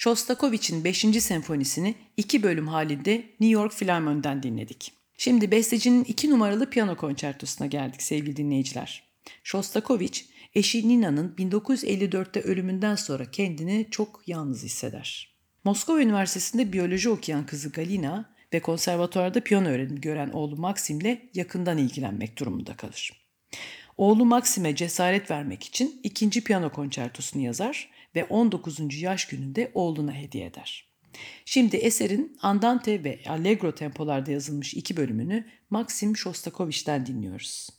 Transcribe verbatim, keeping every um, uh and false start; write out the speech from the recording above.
Shostakovich'in beşinci senfonisini iki bölüm halinde New York Filarmoni'den dinledik. Şimdi bestecinin iki numaralı piyano konçertosuna geldik sevgili dinleyiciler. Shostakovich, eşi Nina'nın bin dokuz yüz elli dörtte ölümünden sonra kendini çok yalnız hisseder. Moskova Üniversitesi'nde biyoloji okuyan kızı Galina ve konservatuvarda piyano öğrenimi gören oğlu Maksim'le yakından ilgilenmek durumunda kalır. Oğlu Maksim'e cesaret vermek için ikinci piyano konçertosunu yazar ve on dokuzuncu yaş gününde oğluna hediye eder. Şimdi eserin andante ve allegro tempolarda yazılmış iki bölümünü Maksim Shostakovich'ten dinliyoruz.